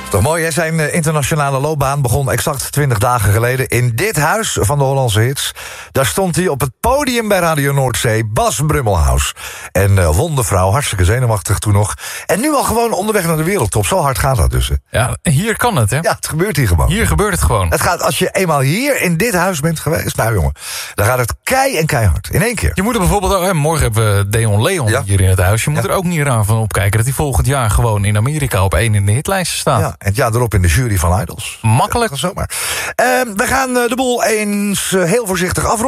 Toch mooi, hè? Zijn internationale loopbaan begon exact 20 dagen geleden in dit huis van de Hollandse hits. Daar stond hij op het podium bij Radio Noordzee, Bas Brummelhaus. En won de vrouw, hartstikke zenuwachtig toen nog. En nu al gewoon onderweg naar de wereldtop. Zo hard gaat dat dus. Hè? Ja, hier kan het, hè? Ja, het gebeurt hier gewoon. Hier gebeurt het gewoon. Het gaat, als je eenmaal hier in dit huis bent geweest, nou jongen, dan gaat het keihard. In één keer. Je moet er bijvoorbeeld ook, morgen hebben we Deon Leon hier in het huis. Je moet er ook niet raar van opkijken dat hij volgend jaar gewoon in Amerika op 1 in de hitlijsten staat. Ja, en het jaar erop in de jury van Idols. Makkelijk. Zomaar. We gaan de boel eens heel voorzichtig afronden.